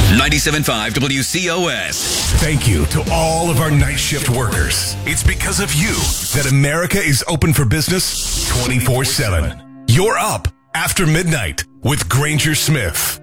97.5 WCOS. Thank you to all of our night shift workers. It's because of you that America is open for business 24/7. You're up after midnight with Granger Smith.